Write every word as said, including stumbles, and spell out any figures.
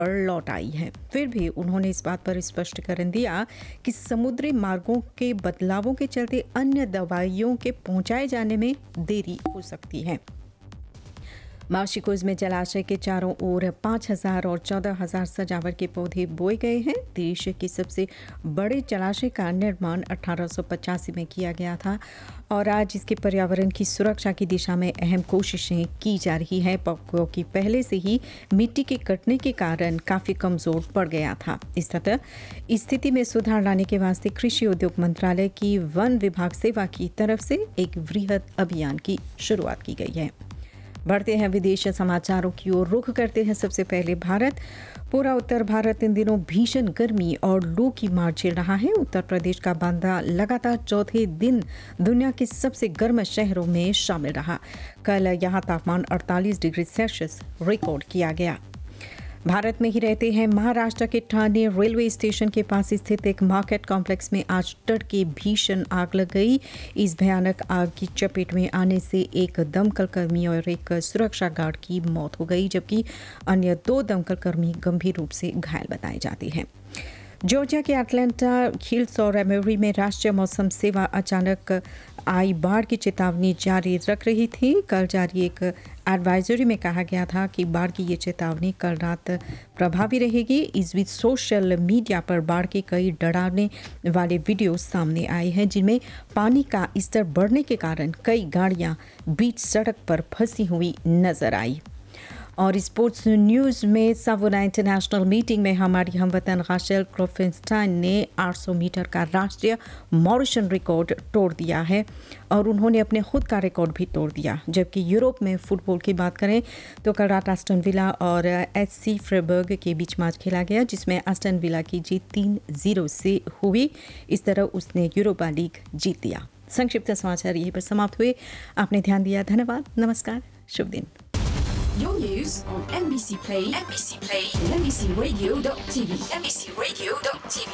पर लौट आई है। फिर भी उन्होंने इस बात पर स्पष्टीकरण दिया कि समुद्री मार्गों के बदलावों के चलते अन्य दवाइयों के पहुंचाए जाने में देरी हो सकती है। मार्शिकोज में जलाशय के चारों ओर पाँच हजार और चौदह हजार सजावट के पौधे बोए गए हैं। देश के सबसे बड़े जलाशय का निर्माण अठारह सौ पचासी में किया गया था और आज इसके पर्यावरण की सुरक्षा की दिशा में अहम कोशिशें की जा रही हैं, क्योंकि पहले से ही मिट्टी के कटने के कारण काफ़ी कमज़ोर पड़ गया था। इस तरह स्थिति में सुधार लाने के वास्ते कृषि उद्योग मंत्रालय की वन विभाग सेवा की तरफ से एक वृहद अभियान की शुरुआत की गई है। बढ़ते हैं विदेश समाचारों की ओर, रुख करते हैं सबसे पहले भारत। पूरा उत्तर भारत इन दिनों भीषण गर्मी और लू की मार झेल रहा है। उत्तर प्रदेश का बांदा लगातार चौथे दिन दुनिया के सबसे गर्म शहरों में शामिल रहा। कल यहां तापमान अड़तालीस डिग्री सेल्सियस रिकॉर्ड किया गया। भारत में ही रहते हैं। महाराष्ट्र के ठाणे रेलवे स्टेशन के पास स्थित एक मार्केट कॉम्प्लेक्स में आज तड़के भीषण आग लग गई। इस भयानक आग की चपेट में आने से एक दमकल कर्मी और एक सुरक्षा गार्ड की मौत हो गई, जबकि अन्य दो दमकल कर्मी गंभीर रूप से घायल बताए जाते हैं। जॉर्जिया के एटलांटा हिल्स और एमोरी में राष्ट्रीय मौसम सेवा अचानक आई बाढ़ की चेतावनी जारी रख रही थी। कल जारी एक एडवाइजरी में कहा गया था कि बाढ़ की ये चेतावनी कल रात प्रभावी रहेगी। इस बीच सोशल मीडिया पर बाढ़ के कई डरावने वाले वीडियो सामने आए हैं, जिनमें पानी का स्तर बढ़ने के कारण कई गाड़ियां बीच सड़क पर फंसी हुई नजर आई। और स्पोर्ट्स न्यूज़ में सावोना इंटरनेशनल मीटिंग में हमारी हमवतन राशेल क्रोफेंस्टाइन ने आठ सौ मीटर का राष्ट्रीय मॉरिशन रिकॉर्ड तोड़ दिया है और उन्होंने अपने खुद का रिकॉर्ड भी तोड़ दिया। जबकि यूरोप में फुटबॉल की बात करें तो कल रात एस्टन विला और एचसी फ्रेबर्ग के बीच मैच खेला गया, जिसमें एस्टन विला की जीत तीन जीरो से हुई। इस तरह उसने यूरोपा लीग जीत लिया। संक्षिप्त समाचार यहीं पर समाप्त हुए। आपने ध्यान दिया, धन्यवाद। नमस्कार, शुभ दिन। Your news on M B C Play, M B C Play, and M B C Radio dot T V, M B C Radio dot T V.